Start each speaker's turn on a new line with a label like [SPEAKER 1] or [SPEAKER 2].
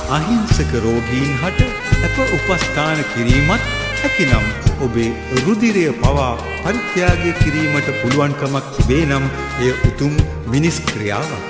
[SPEAKER 1] අහිංසක රෝගීන් හට අප උපස්ථාන කිරීමත් හැකිනම් ඔබේ රුධිරය පවා පරිත්‍යාගය කිරීමට පුළුවන්කමක් තිබේ නම් එය උතුම් මිනිස් ක්‍රියාවක්.